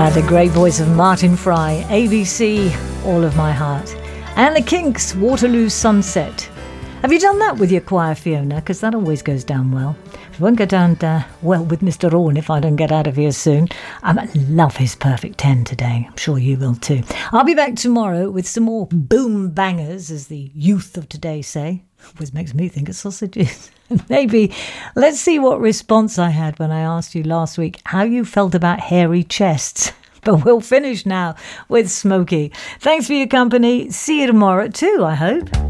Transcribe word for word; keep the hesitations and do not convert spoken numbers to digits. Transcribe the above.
had the great voice of Martin Fry, A B C, All of My Heart, and the Kinks, Waterloo Sunset. Have you done that with your choir, Fiona? Because that always goes down well. It won't go down uh, well with Mister Orne if I don't get out of here soon. I love his Perfect ten today. I'm sure you will too. I'll be back tomorrow with some more boom bangers, as the youth of today say. Always makes me think of sausages. Maybe let's see what response I had when I asked you last week how you felt about hairy chests. But we'll finish now with Smokey. Thanks for your company. See you tomorrow too, I hope.